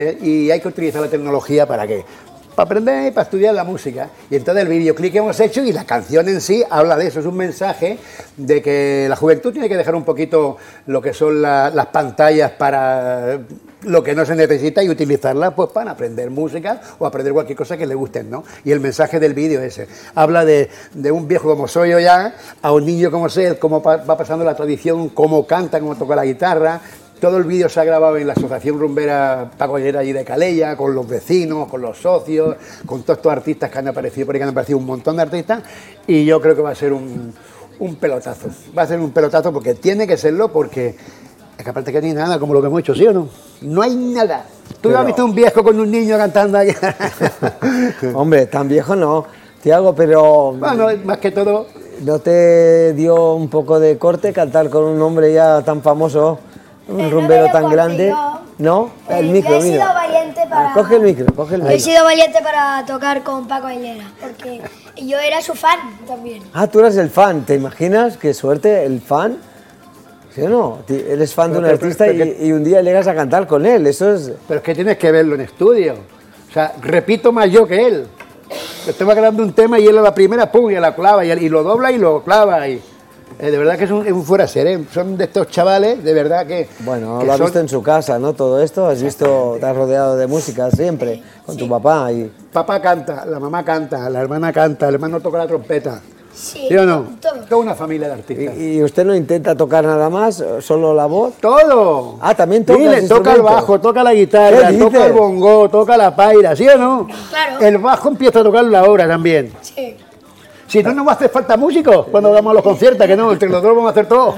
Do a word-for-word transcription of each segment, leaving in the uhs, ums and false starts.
y hay que utilizar la tecnología para qué. Para aprender y para estudiar la música. Y entonces el videoclip que hemos hecho y la canción en sí habla de eso, es un mensaje de que la juventud tiene que dejar un poquito lo que son la, las pantallas para lo que no se necesita y utilizarlas pues para aprender música o aprender cualquier cosa que le guste, ¿no? Y el mensaje del vídeo ese, habla de, de un viejo como soy yo ya, a un niño como sé, cómo va pasando la tradición, cómo canta, cómo toca la guitarra. Todo el vídeo se ha grabado en la Asociación Rumbera Pagollera allí de Calella, con los vecinos, con los socios, con todos estos artistas que han aparecido, por ahí que han aparecido un montón de artistas, y yo creo que va a ser un, un pelotazo. Va a ser un pelotazo porque tiene que serlo, porque es que aparte que no hay nada como lo que hemos hecho, ¿sí o no? No hay nada. ¿Tú Pero... has visto un viejo con un niño cantando aquí? Hombre, tan viejo no, Tiago, pero... Bueno, más que todo... ¿No te dio un poco de corte cantar con un hombre ya tan famoso? Un eh, rumbero no tan grande, yo. ¿no? Eh, El micro, yo he sido mira. valiente para... Coge el micro, coge el micro. Yo he sido valiente para tocar con Paco Aguilera, porque yo era su fan también. Ah, tú eras el fan, ¿te imaginas? Qué suerte, el fan. ¿Sí o no? Eres fan pero, de un pero, artista pero, y, y un día llegas a cantar con él, eso es... Pero es que tienes que verlo en estudio. O sea, repito más yo que él. Estaba grabando un tema y él a la primera, pum, y la clava, y, y lo dobla y lo clava, y... Eh, de verdad que es un, es un fuera de serie, son de estos chavales, de verdad que... Bueno, que lo has son... visto en su casa, ¿no? Todo esto, has visto, te has rodeado de música siempre, con sí. tu papá y... Papá canta, la mamá canta, la hermana canta, el hermano toca la trompeta. Sí, ¿Sí o no? todo. Toda una familia de artistas. ¿Y, ¿Y usted no intenta tocar nada más, solo la voz? todo. Ah, también toca. Dile, toca el bajo, toca la guitarra, toca el bongo, toca la paira, ¿sí o no? Claro. El bajo empieza a tocarlo ahora también. Sí. Si no, no va a hacer falta músicos cuando damos los conciertos, que no, entre los dos vamos a hacer todo.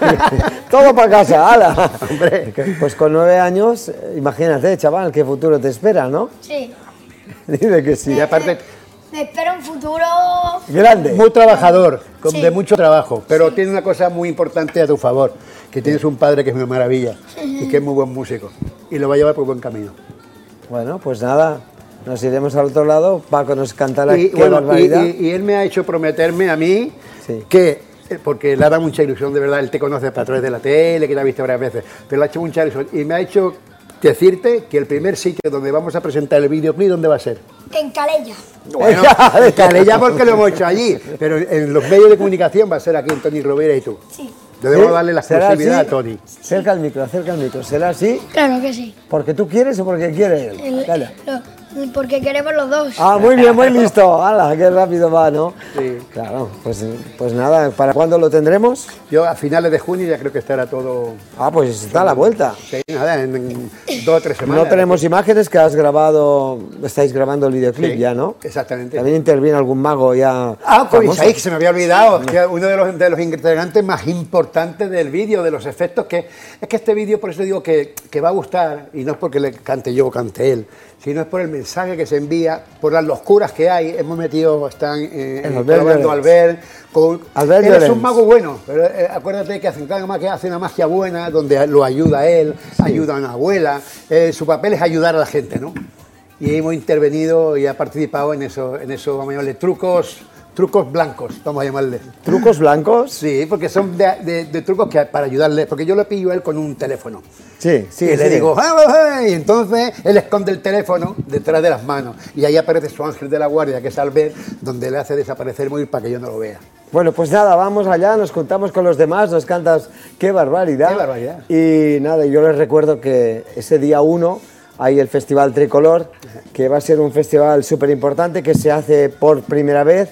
Todo para casa, ¡hala! Hombre, pues con nueve años, imagínate, chaval, qué futuro te espera, ¿no? Sí. Dice que sí. Y aparte... Me espera un futuro... grande. Muy trabajador, con sí. de mucho trabajo, pero sí. tiene una cosa muy importante a tu favor, que tienes un padre que es una maravilla y que es muy buen músico y lo va a llevar por buen camino. Bueno, pues nada, nos iremos al otro lado, Paco nos cantará y, qué bueno, barbaridad. Y, y, y él me ha hecho prometerme a mí sí. que, porque le ha dado mucha ilusión, de verdad, él te conoce a través de la tele, que te ha visto varias veces, pero le ha hecho mucha ilusión y me ha hecho decirte que el primer sitio donde vamos a presentar el videoclip, ¿dónde va a ser? En Calella. Bueno, en Calella porque lo hemos hecho allí, pero en los medios de comunicación va a ser aquí en Tony Rovira y tú. Sí. Debemos darle la exclusividad a Tony. Cerca el micro, acerca el micro. ¿Será así? Claro que sí. ¿Porque tú quieres o porque quiere él? El, Dale. Lo, porque queremos los dos. Ah, muy bien, muy listo. ¡Hala, qué rápido va, ¿no? Sí. Claro, pues, pues nada, ¿para cuándo lo tendremos? Yo a finales de junio ya creo que estará todo... Ah, pues está a la vuelta. Sí, nada, en, en dos o tres semanas. No tenemos imágenes que has grabado, estáis grabando el videoclip sí, ya, ¿no? Exactamente. También interviene algún mago ya. Ah, pues ahí se me había olvidado, no. que uno de los, de los integrantes más importantes del vídeo, de los efectos, que es que este vídeo, por eso digo que, que va a gustar, y no es porque le cante yo o cante él, sino es por el mensaje que se envía, por las locuras que hay. Hemos metido, están eh, colaborando Albert, con, Albert él es un mago bueno, pero eh, acuérdate que hace, cada que hace una magia buena, donde lo ayuda a él, sí. ayuda a una abuela, eh, su papel es ayudar a la gente, ¿no? Y hemos intervenido y ha participado en eso, en eso vamos a llamarle trucos, trucos blancos, vamos a llamarle. ¿Trucos blancos? Sí, porque son de, de, de trucos que para ayudarle, porque yo le pillo a él con un teléfono. Sí, sí. Y sí. le digo, ¡ah, y entonces él esconde el teléfono detrás de las manos. Y ahí aparece su ángel de la guardia, que es Albert, donde le hace desaparecer muy para que yo no lo vea. Bueno, pues nada, vamos allá, nos juntamos con los demás, nos cantas qué barbaridad. Qué barbaridad. Y nada, yo les recuerdo que ese día uno hay el Festival Tricolor, que va a ser un festival súper importante, que se hace por primera vez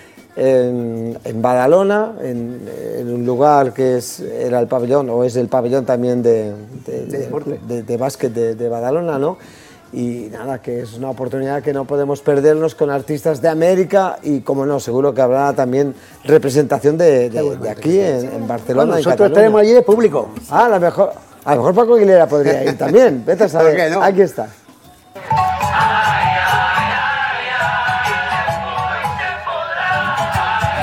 en, en Badalona, en, en un lugar que es, era el pabellón, o es el pabellón también de, de, de, de, de, de básquet de, de Badalona, ¿no? Y nada, que es una oportunidad que no podemos perdernos con artistas de América y, como no, seguro que habrá también representación de, de, de aquí en, en Barcelona. Bueno, en nosotros tenemos allí de público. Ah, a lo mejor, a lo mejor Paco Aguilera podría ir también. Vete a saber. ¿Por qué no? Aquí está.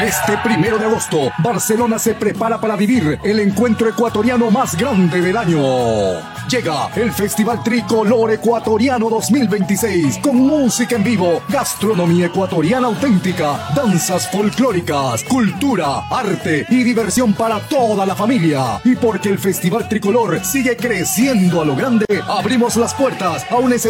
Este primero de agosto, Barcelona se prepara para vivir el encuentro ecuatoriano más grande del año. Llega el Festival Tricolor Ecuatoriano dos mil veintiséis con música en vivo, gastronomía ecuatoriana auténtica, danzas folclóricas, cultura, arte y diversión para toda la familia. Y porque el Festival Tricolor sigue creciendo a lo grande, abrimos las puertas a un escenario